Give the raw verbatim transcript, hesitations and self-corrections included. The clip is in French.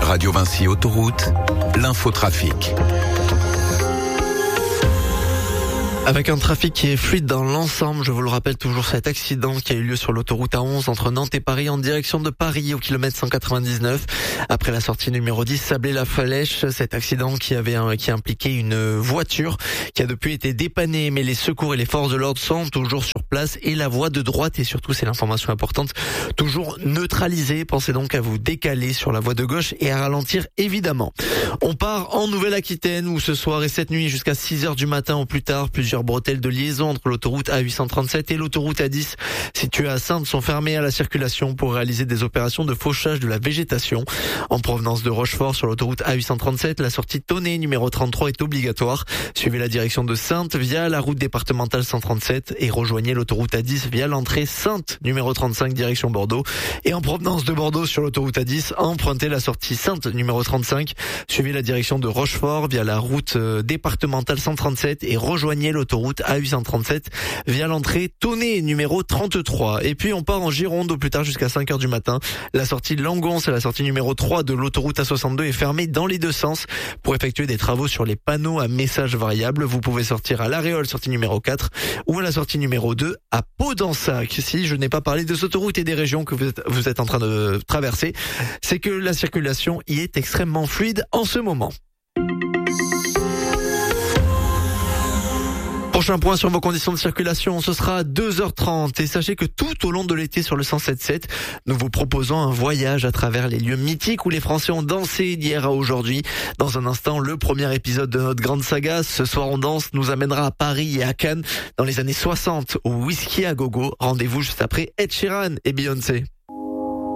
Radio Vinci Autoroute, l'infotrafic. Avec un trafic qui est fluide dans l'ensemble, je vous le rappelle toujours cet accident qui a eu lieu sur l'autoroute A onze entre Nantes et Paris en direction de Paris au kilomètre cent quatre-vingt-dix-neuf. Après la sortie numéro dix, Sablé-la-Flèche, cet accident qui avait un, qui impliquait une voiture qui a depuis été dépannée, mais les secours et les forces de l'ordre sont toujours sur place et la voie de droite et surtout, c'est l'information importante, toujours neutralisée. Pensez donc à vous décaler sur la voie de gauche et à ralentir évidemment. On part en Nouvelle-Aquitaine où ce soir et cette nuit jusqu'à six heures du matin au plus tard, plusieurs bretelles de liaison entre l'autoroute A huit cent trente-sept et l'autoroute A dix situées à Saintes sont fermées à la circulation pour réaliser des opérations de fauchage de la végétation. En provenance de Rochefort sur l'autoroute A huit cent trente-sept, la sortie Tonnet numéro trente-trois est obligatoire. Suivez la direction de Saintes via la route départementale cent trente-sept et rejoignez l'autoroute A dix via l'entrée Saintes numéro trente-cinq direction Bordeaux. Et en provenance de Bordeaux sur l'autoroute A dix, empruntez la sortie Saintes numéro trente-cinq. Suivez la direction de Rochefort via la route départementale cent trente-sept et rejoignez l'autoroute A huit cent trente-sept via l'entrée Tonnet numéro trente-trois. Et puis on part en Gironde au plus tard jusqu'à cinq heures du matin. La sortie de Langon, c'est la sortie numéro trois de l'autoroute A soixante-deux est fermée dans les deux sens pour effectuer des travaux sur les panneaux à messages variables. Vous pouvez sortir à l'Aréole, sortie numéro quatre, ou à la sortie numéro deux à Pau-d'Ensac. Si je n'ai pas parlé de cette autoroute et des régions que vous êtes, vous êtes en train de traverser, c'est que la circulation y est extrêmement fluide en ce moment. Prochain point sur vos conditions de circulation, ce sera à deux heures trente et sachez que tout au long de l'été sur le cent sept sept, nous vous proposons un voyage à travers les lieux mythiques où les Français ont dansé d'hier à aujourd'hui. Dans un instant, le premier épisode de notre grande saga, Ce soir on danse, nous amènera à Paris et à Cannes dans les années soixante au Whisky à Gogo. Rendez-vous juste après Ed Sheeran et Beyoncé.